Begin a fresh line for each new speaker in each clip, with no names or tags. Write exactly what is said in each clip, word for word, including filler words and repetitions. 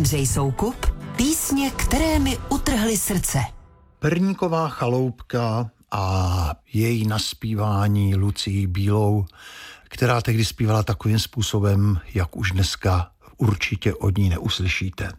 Jindřej Soukup, písně, které mi utrhly srdce.
Perníková chaloupka a její naspívání Lucii Bílou, která tehdy zpívala takovým způsobem, jak už dneska určitě od ní neuslyšíte.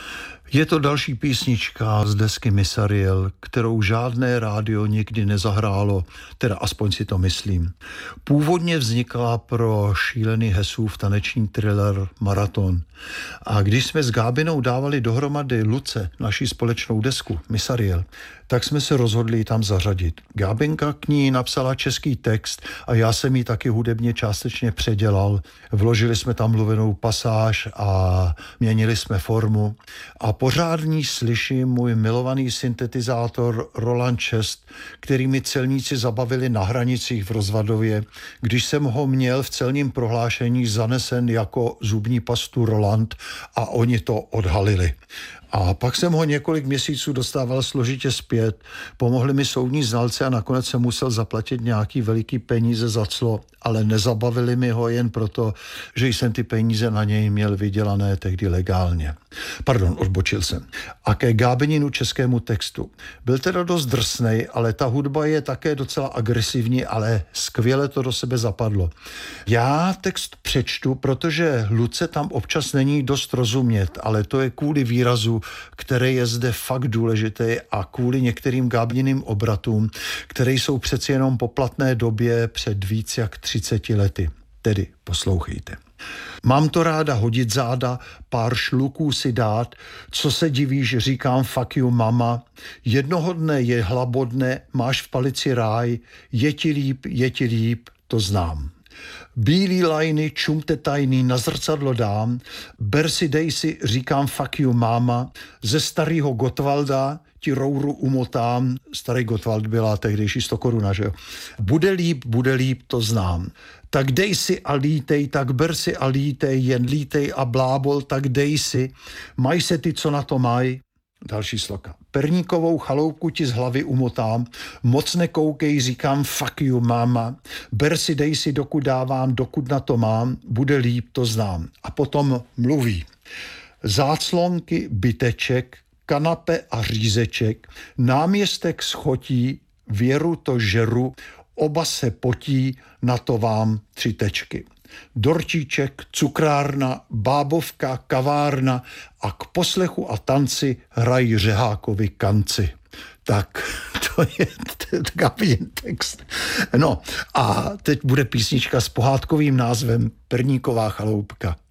Je to další písnička z desky Miss Ariel, kterou žádné rádio nikdy nezahrálo, teda aspoň si to myslím. Původně vznikla pro šílený Hesův taneční thriller Maraton. A když jsme s Gábinou dávali dohromady Luce, naší společnou desku Miss Ariel, tak jsme se rozhodli ji tam zařadit. Gábinka k ní napsala český text a já jsem ji taky hudebně částečně předělal. Vložili jsme tam mluvenou pasáž a měnili jsme formu. A pořád v ní slyším můj milovaný syntetizátor Roland šest, který mi celníci zabavili na hranicích v Rozvadově, když jsem ho měl v celním prohlášení zanesen jako zubní pastu Roland a oni to odhalili. A pak jsem ho několik měsíců dostával složitě zpět, pomohli mi soudní znalci a nakonec jsem musel zaplatit nějaký veliký peníze za clo, ale nezabavili mi ho jen proto, že jsem ty peníze na něj měl vydělané tehdy legálně. Pardon, odbočil jsem. A ke Gábininu českému textu. Byl teda dost drsnej, ale ta hudba je také docela agresivní, ale skvěle to do sebe zapadlo. Já text přečtu, protože Luce tam občas není dost rozumět, ale to je kvůli výrazu, který je zde fakt důležitý a kvůli některým Gábiným obratům, které jsou přeci jenom po platné době před víc jak třiceti lety. Tedy poslouchejte. Mám to ráda hodit záda, pár šluků si dát, co se divíš, říkám fuck you mama, jednoho dne je hlabodne, máš v palici ráj, je ti líp, je ti líp, to znám. Bílý lajny, čumte tajný, na zrcadlo dám, ber si dej si, říkám fuck you máma, ze starého Gottwalda ti rouru umotám, starý Gottwald byla tehdejší sto koruna, že jo. Bude líp, bude líp, to znám. Tak dej si a lítej, tak ber si a lítej, jen lítej a blábol, tak dej si, maj se ty, co na to maj. Další sloka. Perníkovou chaloupku ti z hlavy umotám, moc nekoukej, říkám fuck you máma, ber si, dej si, dokud dávám, dokud na to mám, bude líp, to znám. A potom mluví. Záclonky, byteček, kanape a řízeček, náměstek schotí, věru to žeru, oba se potí, na to vám tři tečky. Dortíček, cukrárna, bábovka, kavárna a k poslechu a tanci hrají Řehákovi kanci. Tak to je takový text. No a teď bude písnička s pohádkovým názvem Perníková chaloupka.